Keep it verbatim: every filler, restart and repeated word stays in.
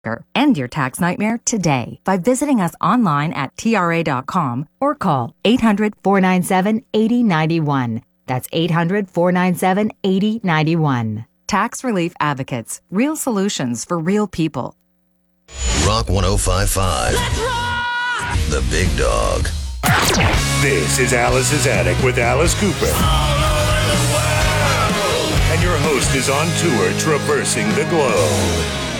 End your tax nightmare today by visiting us online at T R A dot com or call eight hundred, four nine seven, eight zero nine one. That's eight hundred, four nine seven, eight zero nine one. Tax Relief Advocates. Real solutions for real people. Rock one oh five point five. Let's rock! The Big Dog. This is Alice's Attic with Alice Cooper. All over the world! And your host is on tour traversing the globe.